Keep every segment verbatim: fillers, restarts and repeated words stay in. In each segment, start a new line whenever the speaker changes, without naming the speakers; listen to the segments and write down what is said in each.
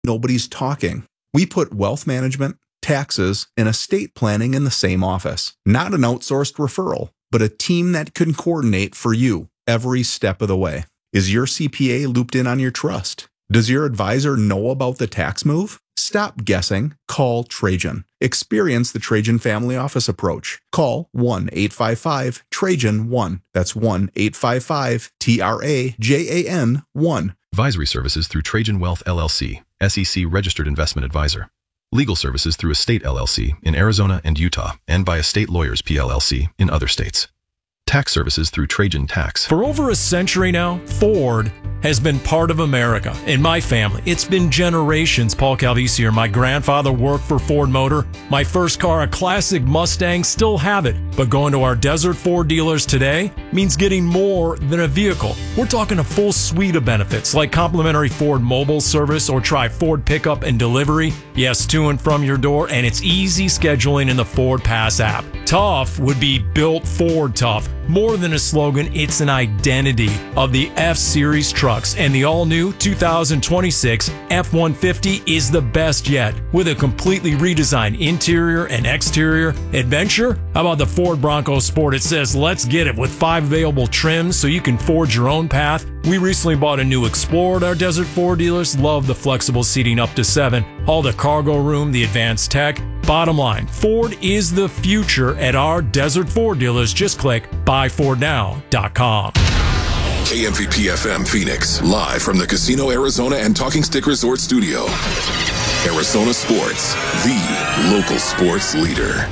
nobody's talking. We put wealth management, taxes, and estate planning in the same office. Not an outsourced referral, but a team that can coordinate for you every step of the way. Is your C P A looped in on your trust? Does your advisor know about the tax move? Stop guessing. Call Trajan. Experience the Trajan Family Office approach. Call one eight five five Trajan one. That's one eight five five T R A J A N one.
Advisory services through Trajan Wealth L L C, S E C registered investment advisor. Legal services through Estate L L C in Arizona and Utah, and by Estate Lawyers P L L C in other states. Tax services through Trajan Tax.
For over a century now, Ford has been part of America. In my family, it's been generations. Paul Calvisi here. My grandfather worked for Ford Motor. My first car, a classic Mustang, still have it. But going to our Desert Ford dealers today means getting more than a vehicle. We're talking a full suite of benefits like complimentary Ford mobile service or try Ford pickup and delivery. Yes, to and from your door, and it's easy scheduling in the Ford Pass app. Tough would be built Ford tough. More than a slogan, it's an identity of the F-Series trucks, and the all-new two thousand twenty-six F one fifty is the best yet. With a completely redesigned interior and exterior adventure, how about the Ford Bronco Sport? It says, let's get it, with five available trims so you can forge your own path. We recently bought a new Explorer at our Desert Ford dealers. Love the flexible seating up to seven. All the cargo room, the advanced tech. Bottom line, Ford is the future at our Desert Ford dealers. Just click buy ford now dot com.
K M V P F M Phoenix, live from the Casino Arizona and Talking Stick Resort Studio. Arizona Sports, the local sports leader.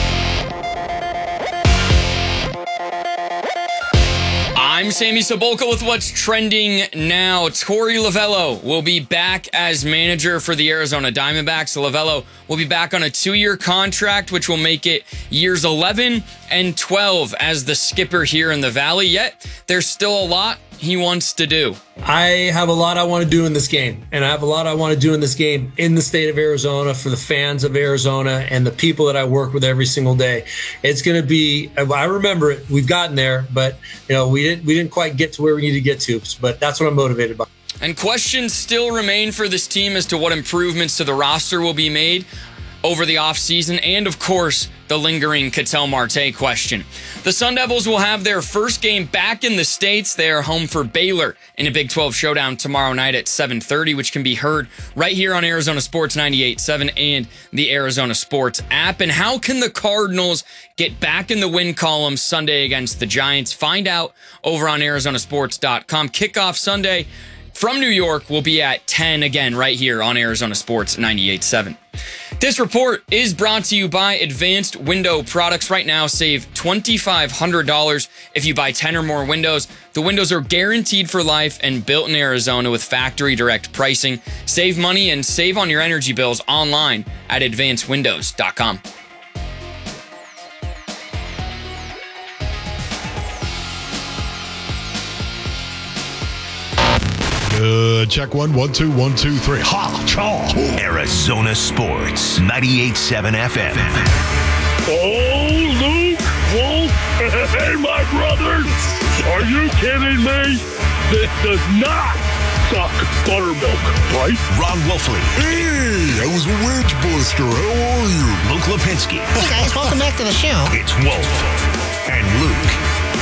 I'm Sammy Sobolka with what's trending now. Torey Lovello will be back as manager for the Arizona Diamondbacks. Lovello will be back on a two-year contract, which will make it years eleven and twelve as the skipper here in the Valley. Yet, there's still a lot he wants to do.
I have a lot I want to do in this game, and I have a lot I want to do in this game in the state of Arizona for the fans of Arizona and the people that I work with every single day. It's going to be, I remember it, we've gotten there, but you know, we didn't we didn't quite get to where we need to get to, but that's what I'm motivated by.
And questions still remain for this team as to what improvements to the roster will be made over the offseason, and of course, the lingering Ketel Marte question. The Sun Devils will have their first game back in the States. They are home for Baylor in a Big twelve showdown tomorrow night at seven thirty, which can be heard right here on Arizona Sports ninety-eight point seven and the Arizona Sports app. And how can the Cardinals get back in the win column Sunday against the Giants? Find out over on Arizona Sports dot com. Kickoff Sunday from New York will be at ten again right here on Arizona Sports ninety-eight point seven. This report is brought to you by Advanced Window Products. Right now, save two thousand five hundred dollars if you buy ten or more windows. The windows are guaranteed for life and built in Arizona with factory direct pricing. Save money and save on your energy bills online at advanced windows dot com.
Good. Check one, one, two, one, two, three. Ha! Chaw!
Arizona Sports, ninety-eight point seven F M.
Oh, Luke, Wolf, hey, my brothers. Are you kidding me? This does not suck buttermilk, right?
Ron Wolfley.
Hey, I was a Wedge Buster. How are you?
Luke Lipinski.
Hey, guys, welcome back to the show.
It's Wolf and Luke.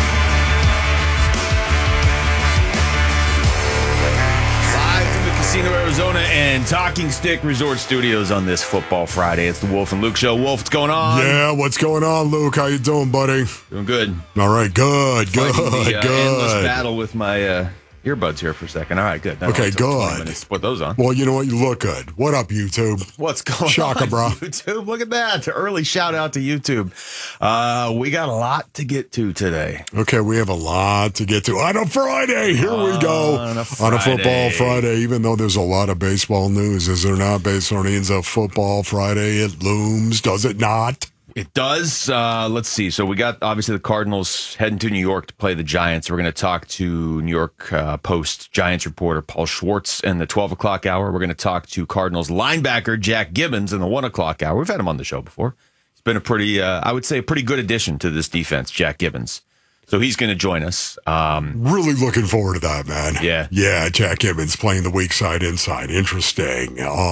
Casino Arizona and Talking Stick Resort Studios on this Football Friday. It's the Wolf and Luke Show. Wolf, what's going on?
Yeah, what's going on, Luke? How you doing, buddy?
Doing good.
All right, good, good,
Fighting the, uh,
good.
endless battle with my uh, earbuds here for a second. All right, good. Now
okay,
I'll
good.
To put those on.
Well, you know what? You look good. What up, YouTube?
What's going
Shaka,
on,
bro.
YouTube? Look at that. Early shout out to YouTube. Uh, we got a lot to get to today.
Okay, we have a lot to get to. On a Friday, here we go.
On a,
on a Football Friday, even though there's a lot of baseball news, is there not, based on ends of Football Friday? It looms, does it not?
It does. Uh, let's see. So we got, obviously, the Cardinals heading to New York to play the Giants. We're going to talk to New York uh, Post Giants reporter Paul Schwartz in the twelve o'clock hour. We're going to talk to Cardinals linebacker Jack Gibbons in the one o'clock hour. We've had him on the show before. He's been a pretty, uh, I would say, a pretty good addition to this defense, Jack Gibbons. So he's going to join us. Um,
really looking forward to that, man.
Yeah.
Yeah, Jack Emmons playing the weak side inside. Interesting. Uh,